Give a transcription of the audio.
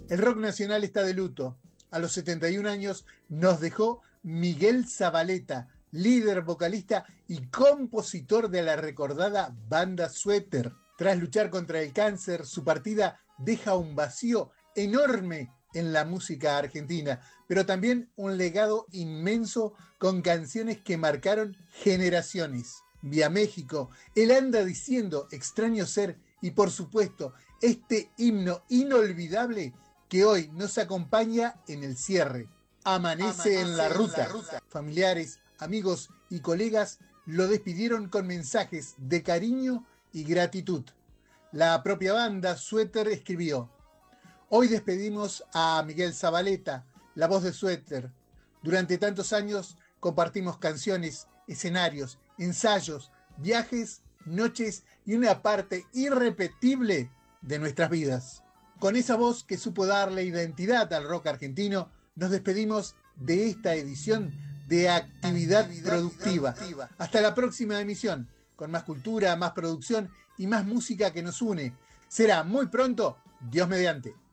El rock nacional está de luto. A los 71 años nos dejó Miguel Zavaleta, líder, vocalista y compositor de la recordada banda Suéter. Tras luchar contra el cáncer, su partida deja un vacío enorme en la música argentina, pero también un legado inmenso con canciones que marcaron generaciones. Vía México, él anda diciendo extraño ser y por supuesto este himno inolvidable que hoy nos acompaña en el cierre. Amanece en la ruta. Familiares, amigos y colegas lo despidieron con mensajes de cariño y gratitud. La propia banda Suéter escribió: hoy despedimos a Miguel Zavaleta, la voz de Suéter. Durante tantos años compartimos canciones, escenarios, ensayos, viajes, noches y una parte irrepetible de nuestras vidas. Con esa voz que supo darle identidad al rock argentino, nos despedimos de esta edición de Actividad Productiva. Hasta la próxima emisión, con más cultura, más producción y más música que nos une. Será muy pronto, Dios mediante.